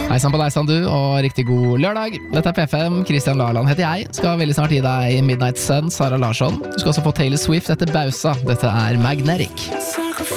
Hei sann på deg, sann du, og riktig god lørdag. Dette P5, Christian Larland heter jeg. Skal veldig snart gi deg Midnight Sun, Sara Larsson. Du skal også få Taylor Swift etter Bausa. Dette Magnetic.